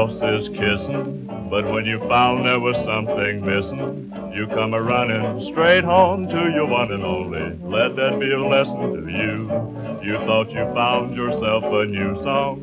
else is kissing, but when you found there was something missing, you come a-running straight home to your one and only. Let that be a lesson to you. You thought you found yourself a new song,